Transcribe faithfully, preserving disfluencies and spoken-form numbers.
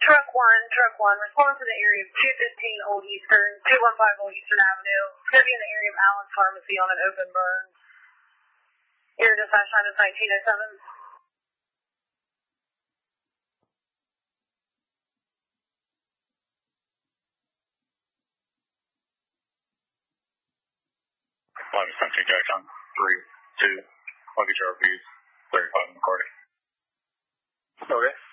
Truck one, truck one, respond to the area of two fifteen Old Eastern, two one five Old Eastern Avenue. It's going to be in the area of Allen's Pharmacy on an open burn. Air dispatch time is nineteen oh seven. One seventeen Jackson, three, two, luggage R Ps, thirty-five in the recording. Okay.